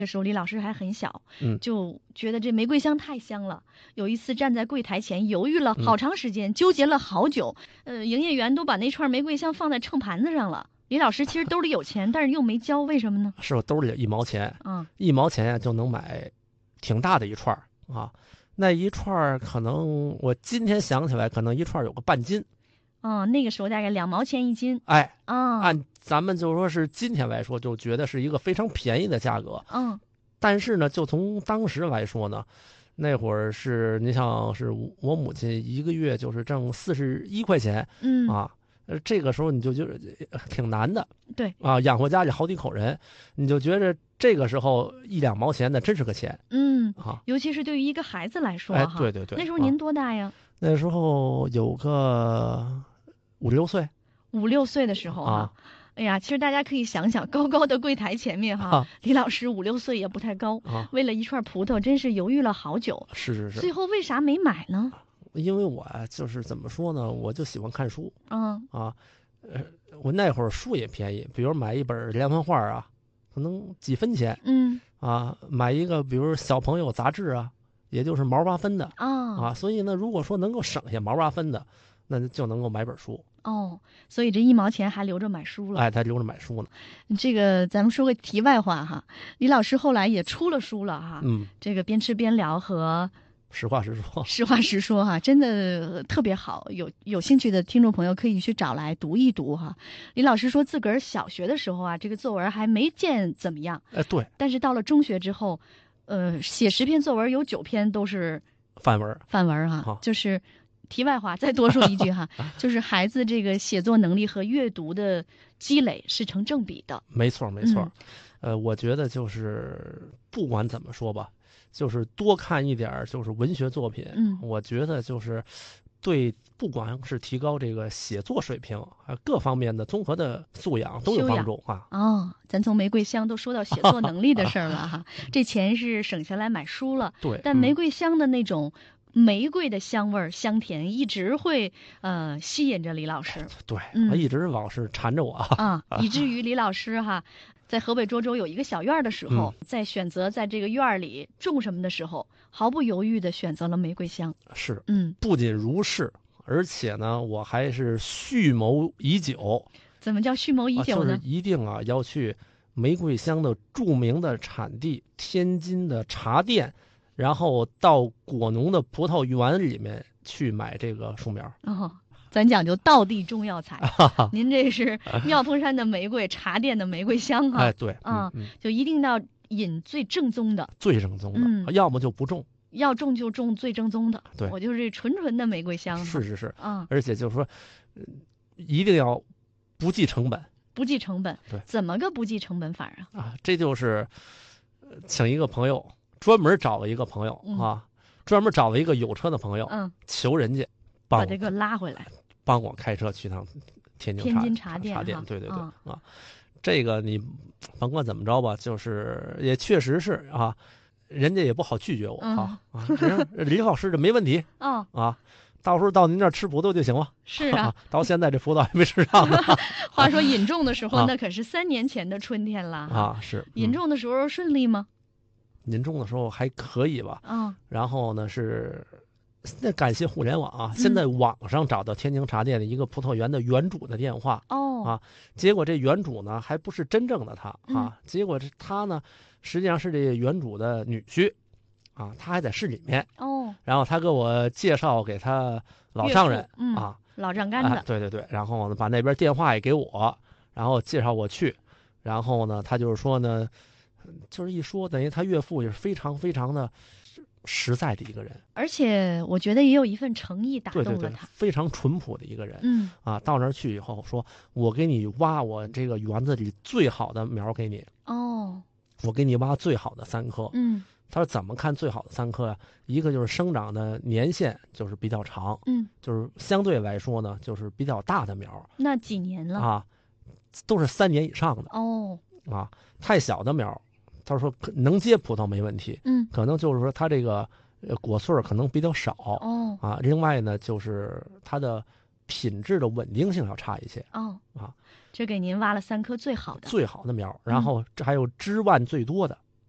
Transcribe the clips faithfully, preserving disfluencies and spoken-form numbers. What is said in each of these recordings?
那时候李老师还很小， 嗯， 就觉得这玫瑰香太香了。有一次站在柜台前犹豫了嗯好长时间，纠结了好久。呃，营业员都把那串玫瑰香放在秤盘子上了。李老师其实兜里有钱，但是又没交，为什么呢？ 是我兜里有一毛钱， 嗯， 一毛钱呀就能买挺大的一串儿啊。那一串儿可能我今天想起来，可能一串儿有个半斤。 哦，那个时候大概两毛钱一斤。 哎， 啊， 按咱们就说是今天来说，就觉得是一个非常便宜的价格。 嗯， 但是呢，就从当时来说呢，那会儿是你像是我母亲一个月就是挣四十一块钱， 嗯， 啊，呃，这个时候你就觉得呃挺难的。 对， 啊，养活家里好几口人，你就觉得这个时候一两毛钱那真是个钱嗯， 啊。 尤其是对于一个孩子来说哎， 哈， 对对对，啊那时候您多大呀？ 那时候有个五六岁五六岁的时候哈。 啊。 哎呀，其实大家可以想想，高高的柜台前面哈， 啊李老师五六岁也不太高， 啊， 为了一串葡萄，真是犹豫了好久。 是是是， 最后为啥没买呢？ 因为我啊就是怎么说呢，我就喜欢看书嗯， 啊。呃，我那会儿书也便宜，比如买一本连环画啊，可能几分钱嗯， 啊。买一个比如小朋友杂志啊，也就是毛八分的啊， 啊。所以呢，如果说能够省下毛八分的，那就能够买本书。 哦，所以这一毛钱还留着买书了。 哎，他留着买书呢。 这个咱们说个题外话哈，李老师后来也出了书了哈。 嗯， 这个边吃边聊和实话实说， 实话实说哈，真的特别好。有有兴趣的听众朋友可以去找来读一读哈。李老师说自个儿小学的时候啊，这个作文还没见怎么样， 哎，对， 但是到了中学之后，呃，写十篇作文有九篇都是范文范文哈， 好就是题外话，再多说一句哈，就是孩子这个写作能力和阅读的积累是成正比的。 没错没错。 嗯呃，我觉得就是不管怎么说吧，就是多看一点儿就是文学作品。 嗯我觉得就是对，不管是提高这个写作水平啊，各方面的综合的素养都有修养帮助啊。 哦，咱从玫瑰香都说到写作能力的事儿了哈，这钱是省下来买书了， 对， 但玫嗯瑰香的那种玫瑰的香味儿、香甜一直会呃吸引着李老师对， 嗯一直老是缠着我啊。 啊，以至于李老师哈，在河北涿州有一个小院儿的时候，在选择在这个院儿里种什么的时候，毫不犹豫地选择了玫瑰香。 是， 嗯， 不仅如是，而且呢，我还是蓄谋已久。 怎么叫蓄谋已啊，就是久呢？ 一定啊要去玫瑰香的著名的产地天津的茶店，然后到果农的葡萄园里面去买这个树苗。 哦，咱讲究道地中药材，您这是妙峰山的玫瑰，茶店的玫瑰香哈。 哎，对， 啊、 嗯嗯， 就一定要引最正宗的， 最正宗的， 嗯要么就不种。 要种就种最正宗的。 对我就是纯纯的玫瑰香哈。 是是是， 啊、 而且就是说，呃一定要不计成本不计成本。 对怎么个不计成本法啊？ 啊。这就是呃请一个朋友，专门找了一个朋友、 嗯啊，专门找了一个有车的朋友， 嗯， 求人家帮我把这个拉回来。 帮我开车去趟天津天津茶茶店哈店，对对对、 啊啊，这个你甭管怎么着吧，就是也确实是啊，人家也不好拒绝我、 嗯啊啊，人家李老师这没问题哦， 啊，到时候到您这儿吃葡萄就行了。 是啊。 到现在这葡萄还没吃上呢话说引种的时候， 啊那可是三年前的春天了哈。 啊，是引嗯种的时候顺利吗？ 您种的时候还可以吧？ 啊、 然后呢是。那感谢互联网啊！现在网上找到天津茶店的一个葡萄园的园主的电话， 哦啊结果这园主呢还不是真正的他啊， 嗯结果这他呢实际上是这园主的女婿，啊，他还在市里面， 哦， 然后他给我介绍给他老丈人岳父嗯啊， 老丈杆子。 啊对对对，然后呢把那边电话也给我，然后介绍我去，然后呢他就是说呢，就是一说等于他岳父也是非常非常的实在的一个人， 而且我觉得也有一份诚意打对对对动了他。， 非常淳朴的一个人。 嗯啊，到那儿去以后说，我给你挖我这个园子里最好的苗给你， 哦我给你挖最好的三棵。 嗯他说怎么看最好的三棵呀、一个就是生长的年限就是比较长， 嗯， 就是相对来说呢就是比较大的苗那几年了？ 啊，都是三年以上的哦， 啊。太小的苗，他说可能结葡萄没问题， 嗯可能就是说它这个呃果穗儿可能比较少哦啊。另外呢就是它的品质的稳定性要差一些。 哦啊， 这给您挖了三棵最好的。 最好的苗，然后这还有枝蔓最多的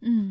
嗯。